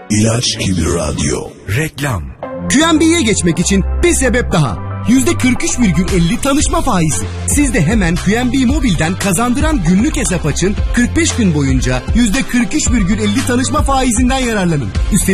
İlaç gibi radyo. Reklam. QNB'ye geçmek için bir sebep daha. %43,50 tanışma faizi. Siz de hemen QNB Mobil'den kazandıran günlük hesap açın. 45 gün boyunca %43,50 tanışma faizinden yararlanın. Üstelik